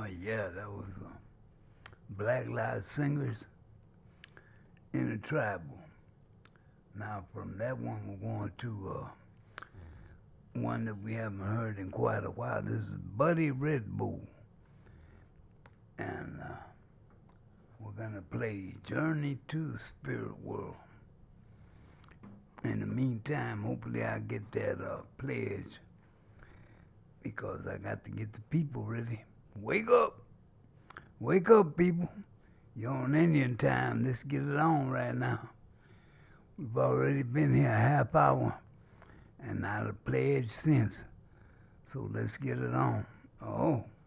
Yeah, that was Black Lives Singers in the Tribal. Now, from that one, we're going to one that we haven't heard in quite a while. This is Buddy Red Bull. And we're going to play Journey to the Spirit World. In the meantime, hopefully I'll get that pledge because I got to get the people ready. Wake up! Wake up, people. You're on Indian time. Let's get it on right now. We've already been here a half hour and not a pledge since. So let's get it on. Oh.